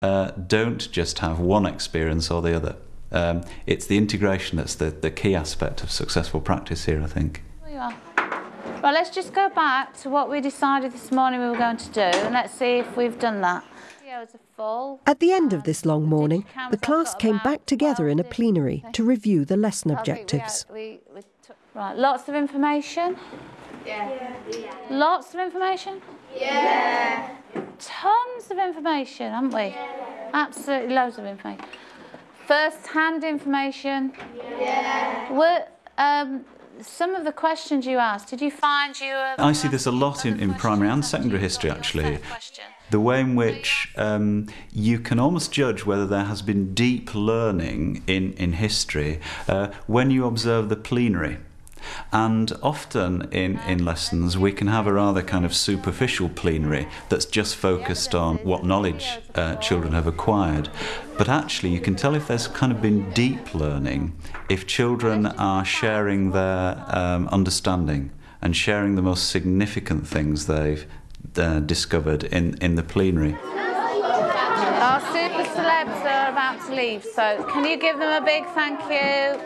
don't just have one experience or the other. It's the integration that's the key aspect of successful practice here, I think. There you are. Right, let's just go back to what we decided this morning we were going to do, and let's see if we've done that. At the end of this long morning, the class came back together in a plenary to review the lesson objectives. Right, lots of information? Yeah. Lots of information? Yeah. Tons of information, haven't we? Yeah. Absolutely loads of information. First-hand information? Yeah. Some of the questions you asked, did you find you were... I see this a lot in primary and secondary history, actually. The way in which you can almost judge whether there has been deep learning in history when you observe the plenary. And often in lessons we can have a rather kind of superficial plenary that's just focused on what knowledge children have acquired. But actually you can tell if there's kind of been deep learning if children are sharing their understanding and sharing the most significant things they've discovered in the plenary. Our super celebs are about to leave, so can you give them a big thank you?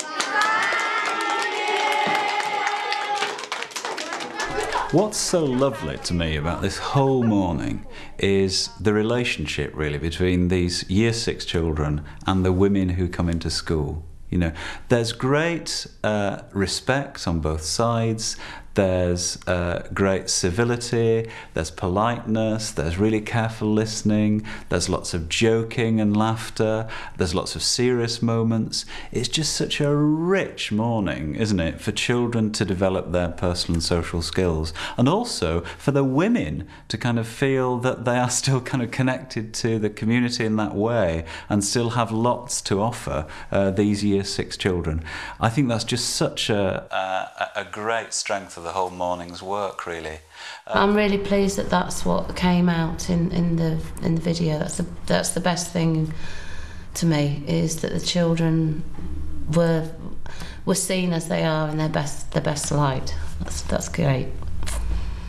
What's so lovely to me about this whole morning is the relationship really between these Year 6 children and the women who come into school. You know, there's great respect on both sides. There's great civility, there's politeness, there's really careful listening, there's lots of joking and laughter, there's lots of serious moments. It's just such a rich morning, isn't it, for children to develop their personal and social skills, and also for the women to kind of feel that they are still kind of connected to the community in that way and still have lots to offer these Year 6 children. I think that's just such a great strength of the whole morning's work, really. I'm really pleased that that's what came out in the video. That's the best thing to me, is that the children were seen as they are in their best light. That's great.